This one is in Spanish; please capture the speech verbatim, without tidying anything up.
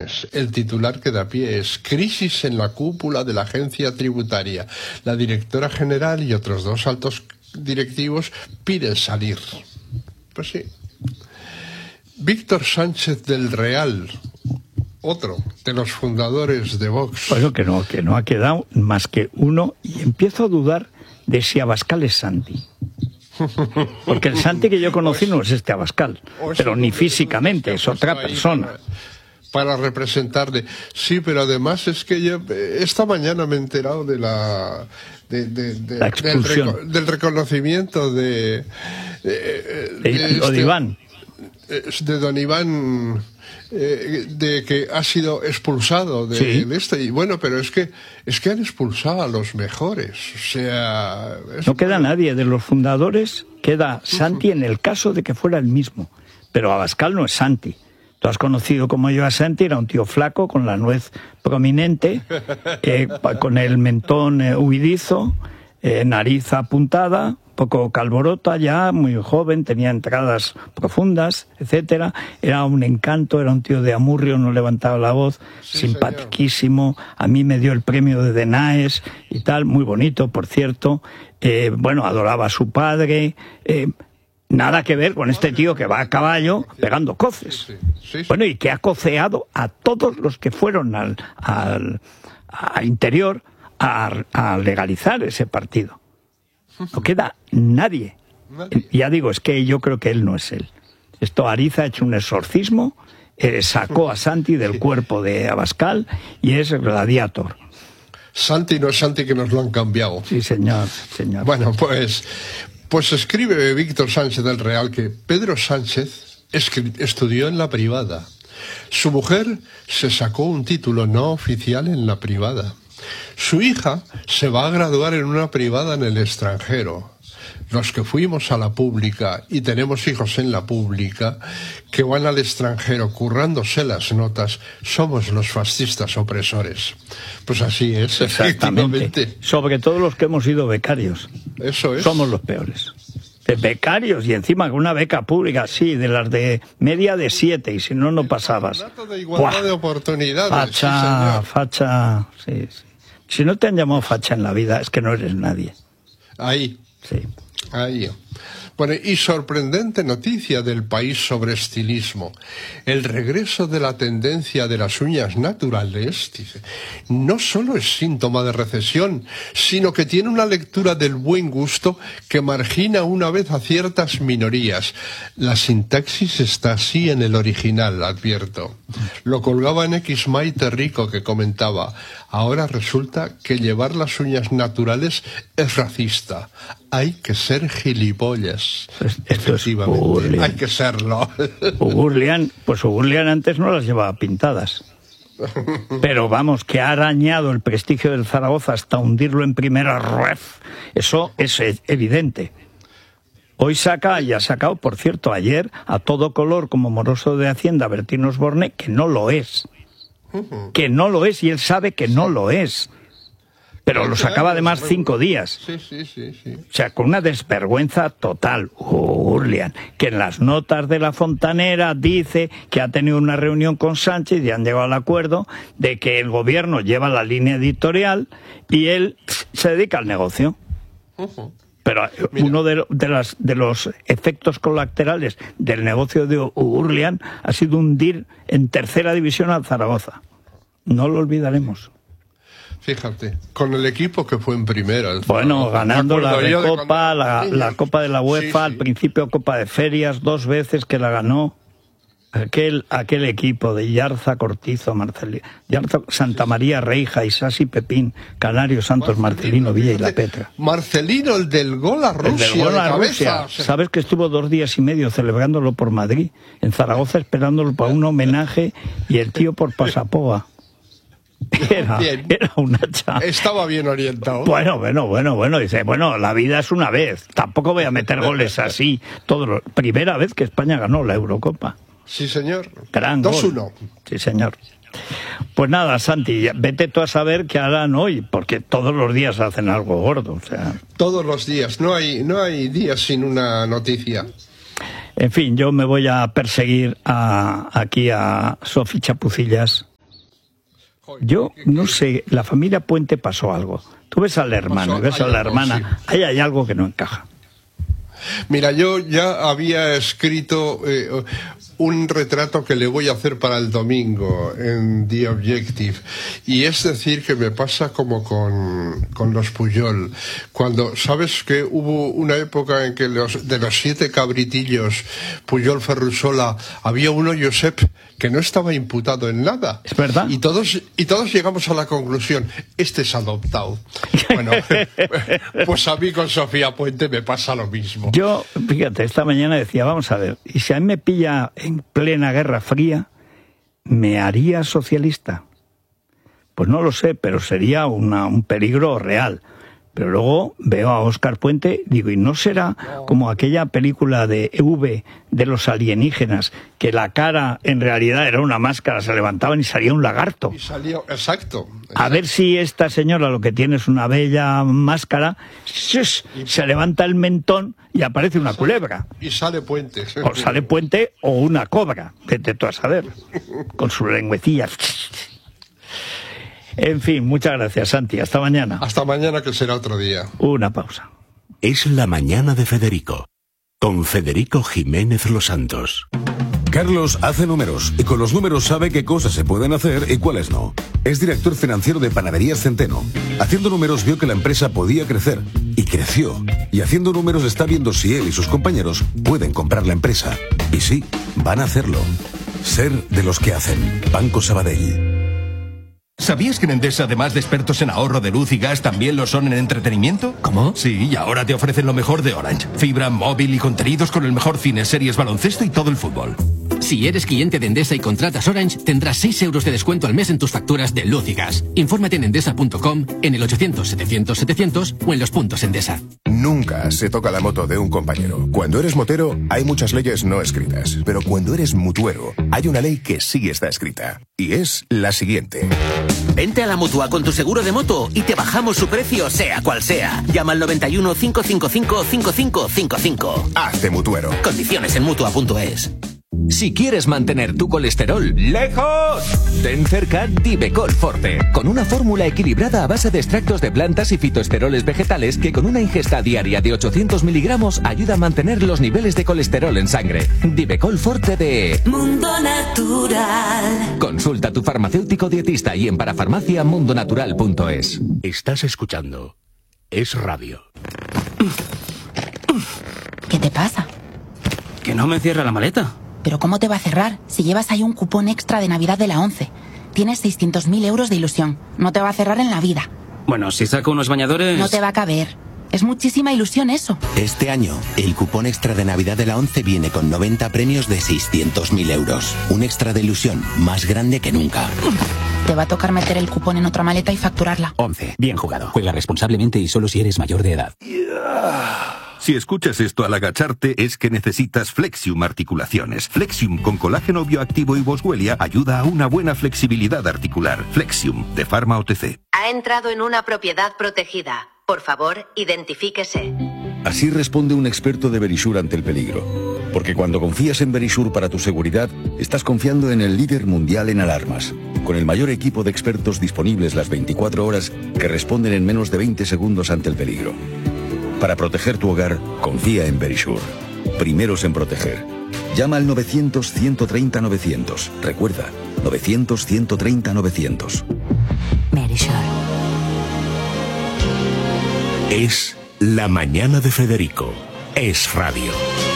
reuniones. El titular que da pie es «Crisis en la cúpula de la agencia tributaria. La directora general y otros dos altos directivos piden salir». Pues sí. Víctor Sánchez del Real, otro de los fundadores de Vox. Bueno, que no, que no ha quedado más que uno, y empiezo a dudar de si Abascal es Santi. Porque el Santi que yo conocí no es este Abascal, pero ni físicamente, es otra persona. Para, para representarle. Sí, pero además es que yo esta mañana me he enterado de la... De, de, de, la expulsión. Del, del reconocimiento de... De, de, de, de este, Iván. de don Iván... Eh, de que ha sido expulsado de, sí. de este, y bueno, pero es que es que han expulsado a los mejores, o sea... No queda nadie de los fundadores, queda Santi en el caso de que fuera el mismo, pero Abascal no es Santi. Tú has conocido como yo a Santi, era un tío flaco, con la nuez prominente, eh, con el mentón eh, huidizo, eh, nariz apuntada, poco calborota ya, muy joven, tenía entradas profundas, etcétera. Era un encanto, era un tío de Amurrio, no levantaba la voz, sí, simpaticísimo. Señor. A mí me dio el premio de Denaes y tal, muy bonito, por cierto. Eh, bueno, adoraba a su padre. Eh, nada que ver con este tío que va a caballo pegando coces. Sí, sí, sí. Bueno, y que ha coceado a todos los que fueron al, al, al interior a, a legalizar ese partido. No queda nadie. nadie. Ya digo, es que yo creo que él no es él. Esto Ariza ha hecho un exorcismo, eh, sacó a Santi del cuerpo de Abascal y es gladiator. Santi no es Santi, que nos lo han cambiado. Sí, señor, señor. Bueno, pues, pues escribe Víctor Sánchez del Real que Pedro Sánchez estudió en la privada. Su mujer se sacó un título no oficial en la privada. Su hija se va a graduar en una privada en el extranjero. Los que fuimos a la pública y tenemos hijos en la pública que van al extranjero currándose las notas, somos los fascistas opresores. Pues así es, efectivamente. Sobre todo los que hemos sido becarios. Eso es. Somos los peores. Becarios, y encima con una beca pública, sí, de las de media de siete, y si no, no pasabas. De igualdad ¡Buah! De oportunidades. Facha, sí, facha, sí, sí. Si no te han llamado facha en la vida, es que no eres nadie. Ahí. Sí. Ahí. Bueno, y sorprendente noticia del País sobre estilismo. El regreso de la tendencia de las uñas naturales, dice, no solo es síntoma de recesión, sino que tiene una lectura del buen gusto que margina una vez a ciertas minorías. La sintaxis está así en el original, advierto. Lo colgaba en X Maite Rico, que comentaba, ahora resulta que llevar las uñas naturales es racista. Hay que ser gilipollas. Pues esto es Ugurlian. Hay que serlo. Ugurlian, pues Ugurlian antes no las llevaba pintadas. Pero vamos, que ha arañado el prestigio del Zaragoza hasta hundirlo en primera ref. Eso es evidente. Hoy saca, y ha sacado, por cierto, ayer, a todo color como moroso de Hacienda, Bertín Osborne, que no lo es. Que no lo es, y él sabe que no lo es. Pero lo sacaba además cinco días. Sí, sí, sí, sí. O sea, con una desvergüenza total. Ugurlian, que en las notas de La Fontanera dice que ha tenido una reunión con Sánchez y han llegado al acuerdo de que el gobierno lleva la línea editorial y él se dedica al negocio. Uh-huh. Pero Mira. uno de, de, las, de los efectos colaterales del negocio de Ugurlian ha sido hundir en tercera división al Zaragoza. No lo olvidaremos. Fíjate, con el equipo que fue en primera. Bueno, ganando la Recopa, la, la Copa de la UEFA, sí, sí. Al principio Copa de Ferias, dos veces que la ganó. Aquel, aquel equipo de Yarza, Cortizo, Marcelino, Yarza, Santa María, Reija, Isasi, Pepín, Canario, Santos, Marcelino, Villa y La Petra. Marcelino, el del gol a Rusia. El del gol a Rusia. O sea... ¿Sabes que estuvo dos días y medio celebrándolo por Madrid, en Zaragoza, esperándolo para un homenaje, y el tío por Pasapoa? Era, era un hacha. Estaba bien orientado. Bueno, bueno, bueno, bueno. Dice, bueno, la vida es una vez. Tampoco voy a meter goles así. Todo lo... Primera vez que España ganó la Eurocopa. Sí, señor. Gran dos uno. Sí, señor. Pues nada, Santi, vete tú a saber qué harán hoy, porque todos los días hacen algo gordo. O sea... Todos los días. No hay, no hay días sin una noticia. En fin, yo me voy a perseguir a, aquí a Sofi Chapucillas. Yo no sé, la familia Puente pasó algo. Tú ves al hermano, ves a la hermana, ahí hay algo que no encaja. Mira, yo ya había escrito eh, un retrato que le voy a hacer para el domingo en The Objective, y es decir que me pasa como con, con los Pujol. Cuando, ¿sabes que hubo una época en que los, de los siete cabritillos Pujol, Ferrusola, había uno, Josep, que no estaba imputado en nada? ¿Es verdad? Y todos, y todos llegamos a la conclusión, este es adoptado. Bueno, pues a mí con Sofía Puente me pasa lo mismo. Yo, fíjate, esta mañana decía, vamos a ver, y si a mí me pilla en plena Guerra Fría, ¿me haría socialista? Pues no lo sé, pero sería una, un peligro real. Pero luego veo a Óscar Puente, digo, ¿y no será como aquella película de E V de los alienígenas, que la cara en realidad era una máscara, se levantaban y salía un lagarto? Y salió, exacto, exacto. A ver si esta señora lo que tiene es una bella máscara, ¡shush! Se levanta el mentón y aparece una culebra. Y sale Puente. O sale Puente o una cobra, vete tú a saber, con sus lengüecillas. En fin, muchas gracias, Santi. Hasta mañana. Hasta mañana, que será otro día. Una pausa. Es la mañana de Federico, con Federico Jiménez Los Santos. Carlos hace números y con los números sabe qué cosas se pueden hacer y cuáles no. Es director financiero de Panaderías Centeno. Haciendo números vio que la empresa podía crecer y creció. Y haciendo números está viendo si él y sus compañeros pueden comprar la empresa. Y sí, van a hacerlo. Ser de los que hacen. Banco Sabadell. ¿Sabías que en Endesa, además de expertos en ahorro de luz y gas, también lo son en entretenimiento? ¿Cómo? Sí, y ahora te ofrecen lo mejor de Orange. Fibra, móvil y contenidos con el mejor cine, series, baloncesto y todo el fútbol. Si eres cliente de Endesa y contratas Orange, tendrás seis euros de descuento al mes en tus facturas de luz y gas. Infórmate en endesa punto com, en el ochocientos setecientos setecientos o en los puntos Endesa. Nunca se toca la moto de un compañero. Cuando eres motero, hay muchas leyes no escritas. Pero cuando eres mutuero, hay una ley que sí está escrita. Y es la siguiente. Vente a la Mutua con tu seguro de moto y te bajamos su precio, sea cual sea. Llama al noventa y uno, cinco cinco cinco, cinco cinco cinco cinco. Hazte mutuero. Condiciones en mutua punto es. Si quieres mantener tu colesterol lejos, ten cerca Divecol Forte, con una fórmula equilibrada a base de extractos de plantas y fitoesteroles vegetales que con una ingesta diaria de ochocientos miligramos ayuda a mantener los niveles de colesterol en sangre. Divecol Forte de Mundo Natural. Consulta a tu farmacéutico dietista y en parafarmacia mundo natural punto es. Estás escuchando Es Radio. ¿Qué te pasa? Que no me cierra la maleta. ¿Pero cómo te va a cerrar si llevas ahí un cupón extra de Navidad de la ONCE? Tienes seiscientos mil euros de ilusión. No te va a cerrar en la vida. Bueno, si saco unos bañadores... No te va a caber. Es muchísima ilusión eso. Este año, el cupón extra de Navidad de la ONCE viene con noventa premios de seiscientos mil euros. Un extra de ilusión más grande que nunca. Te va a tocar meter el cupón en otra maleta y facturarla. ONCE. Bien jugado. Juega responsablemente y solo si eres mayor de edad. Si escuchas esto al agacharte, es que necesitas Flexium Articulaciones. Flexium con colágeno bioactivo y boswellia ayuda a una buena flexibilidad articular. Flexium, de Pharma O T C. Ha entrado en una propiedad protegida. Por favor, identifíquese. Así responde un experto de Verisure ante el peligro. Porque cuando confías en Verisure para tu seguridad, estás confiando en el líder mundial en alarmas. Con el mayor equipo de expertos disponibles las veinticuatro horas que responden en menos de veinte segundos ante el peligro. Para proteger tu hogar, confía en Verisure. Primeros en proteger. Llama al novecientos, ciento treinta, novecientos. Recuerda, novecientos, ciento treinta, novecientos. Verisure. Es la mañana de Federico. Es Radio.